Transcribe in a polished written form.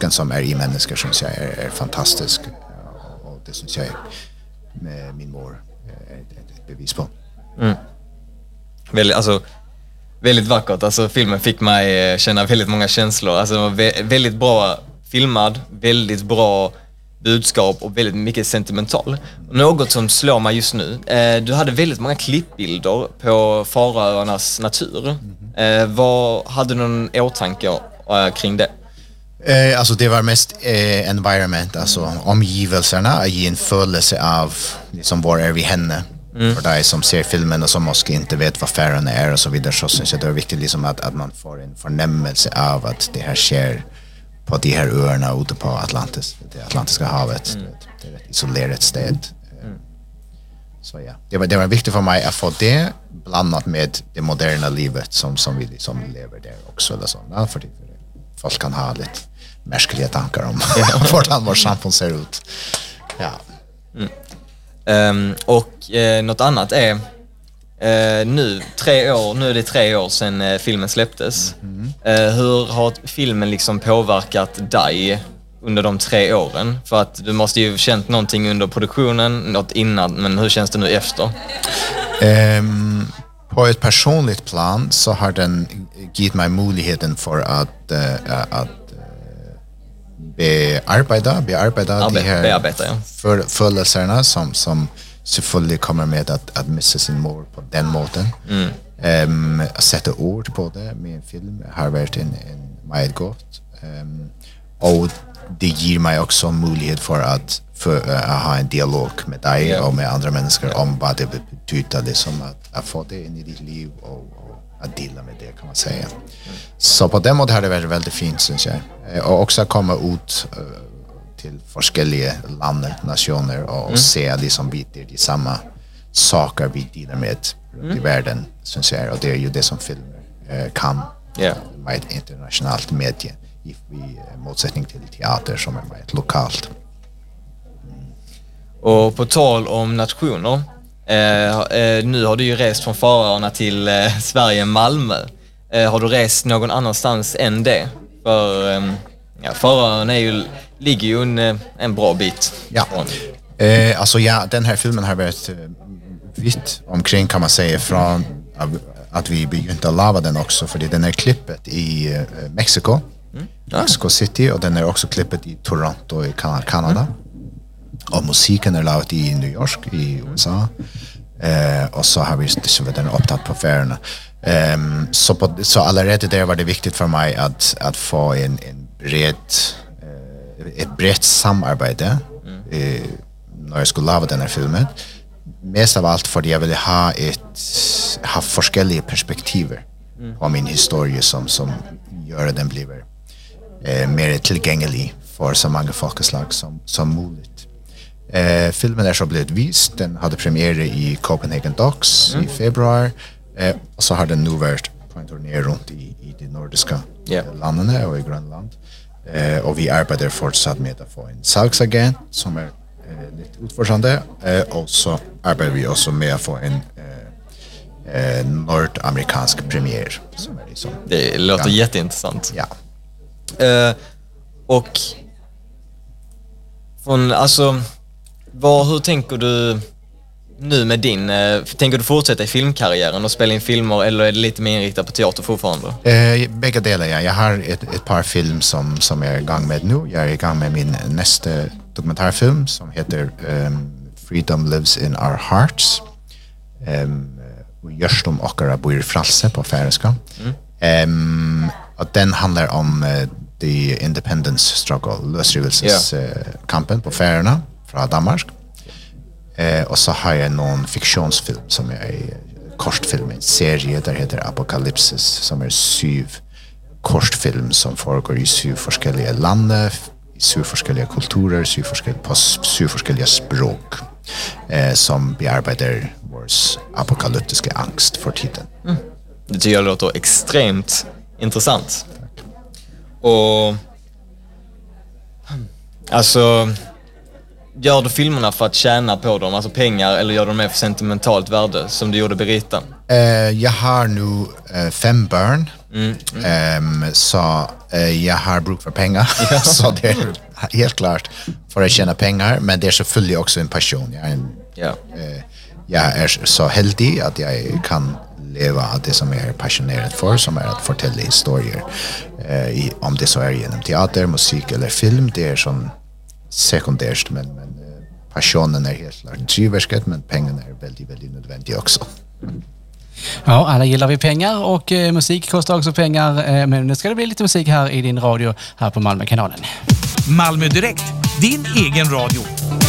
styrkan som är i människor som jag är fantastisk och det syns jag med min mor är ett bevis på. Väldigt vackert. Alltså filmen fick mig känna väldigt många känslor. Alltså den var väldigt bra filmad, väldigt bra budskap och väldigt mycket sentimental. Något som slår mig just nu. Du hade väldigt många klippbilder på Faraöarnas natur. Vad hade du någon åtanke kring det? Alltså det var mest environment, alltså omgivelserna, ge en födelse av liksom var är vi henne. För dig som ser filmen och som måske inte vet vad Färöarna är och så vidare, så syns jag det är viktigt liksom att man får en förnämmelse av att det här sker på de här öarna ute på det Atlantiska havet. Det är ett isolerat sted. Så ja, det var viktigt för mig att få det blandat med det moderna livet som vi liksom lever där också eller så. Ja, för folk kan ha lite märkliga tankar om hur vårt samfund ser ut. Ja. Och något annat är nu är det 3 år sedan filmen släpptes. Hur har filmen liksom påverkat dig under de 3 åren? För att du måste ju känt någonting under produktionen, något innan, men hur känns det nu efter? På ett personligt plan så har den gett mig möjligheten för att bearbeta de här födelserna som selvfølgelig kommer med att missa sin mor på den måten. Sätta ord på det med en film har varit en meget gott. Och det ger mig också möjlighet för att ha en dialog med dig och med andra människor om vad det betyder liksom att få det in i ditt liv och att dela med det, kan man säga. Så på den måten har det varit väldigt fint, syns jag. Och också komma ut till olika länder, nationer och se liksom bitar de samma saker vi delar med i världen, syns jag. Och det är ju det som filmer kan med ett internationellt medie i motsättning till teater som är ett lokalt. Och på tal om nationer, nu har du ju rest från Färöarna till Sverige, Malmö. Har du rest någon annanstans än det? För Färöarna ligger ju en bra bit. Ja. Alltså den här filmen har varit vitt omkring, kan man säga, från att vi begynte att lava den också, för den är klippet i Mexico City, och den är också klippet i Toronto i Kanada. Och musiken är lavat i New York i USA. Och så har vi den upptatt på Färöarna. Så allerede där var det viktigt för mig att få ett brett samarbete när jag skulle lava den här filmen. Mest av allt för att jag ville ha olika perspektiv på min historia som gör att den blir mer tillgänglig för så många folkeslag som möjligt. Filmen är så blivit vist. Den hade premiär i Copenhagen Docks i februari. Och så har den nu varit på en turné runt i de nordiska länderna och i Grönland. Och vi arbetar fortsatt med att få en salgsagent som är lite utforskande. Och så arbetar vi också med att få en nordamerikansk premiär. Som är liksom, det låter jätteintressant. Ja. Och hur tänker du nu med tänker du fortsätta i filmkarriären och spela in filmer, eller är det lite mer inriktat på teater fortfarande? Bägge delar, ja. Jag har ett par film som jag är igång med nu. Jag är igång med min nästa dokumentärfilm som heter Freedom Lives in Our Hearts. Görs de okkara bor fralse på färöiska. Och den handlar om the independence struggle, lösrivelseskampen på Färöarna från Danmark. Och så har jag någon fiktionsfilm som är kortfilm, en serie där heter Apocalypsis, som är 7 kortfilm som föregår i 7 olika länder, i 7 olika kulturer, på 7 olika språk som bearbetar vår apokalyptiska angst för tiden. Det tycker jag låter extremt intressant. Och gör du filmerna för att tjäna på dem, alltså pengar, eller gör du med för sentimentalt värde som du gjorde Berita? Jag har nu 5 barn Så jag har bruk för pengar. Så det är helt klart för att tjäna pengar. Men det är selvfølgelig också en passion. Jag är så heldig att jag kan leva av det som jag är passionerad för, som är att fortälla historier. Om det så är genom teater, musik eller film, det är sån sekundärt, men passionen är helt klart drivverket, men pengarna är väldigt, väldigt nödvändiga också. Ja, alla gillar vi pengar och musik kostar också pengar, men nu ska det bli lite musik här i din radio här på Malmökanalen. Malmö Direkt, din egen radio.